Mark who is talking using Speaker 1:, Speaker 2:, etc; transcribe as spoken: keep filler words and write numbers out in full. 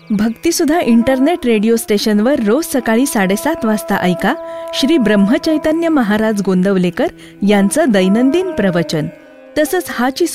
Speaker 1: भक्तिसुधा internet radio स्टेशनवर रोज सकाळी साडेसात वाजता ऐका श्री ब्रह्मचैतन्य महाराज गोंदवलेकर यांचं दैनंदिन प्रवचन. तसंच हाची